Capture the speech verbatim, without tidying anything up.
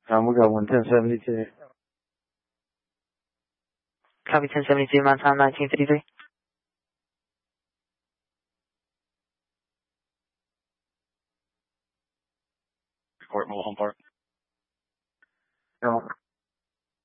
Um, we got one ten seventy-two. Copy ten seventy-two, my time nineteen fifty-three. Report Mobile Home Park.